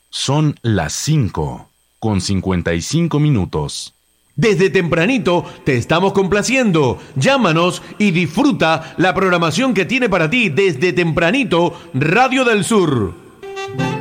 Son las 5:55. Desde tempranito te estamos complaciendo. Llámanos y disfruta la programación que tiene para ti desde tempranito Radio del Sur.